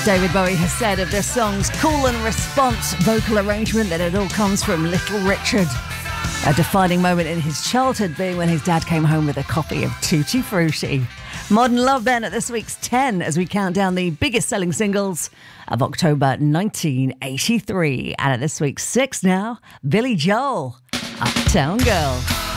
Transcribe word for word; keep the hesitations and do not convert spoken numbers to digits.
David Bowie has said of this song's cool and response vocal arrangement that it all comes from Little Richard. A defining moment in his childhood being when his dad came home with a copy of Tutti Frutti. Modern Love then at this week's ten as we count down the biggest selling singles of October nineteen eighty-three. And at this week's six now, Billy Joel, Uptown Girl.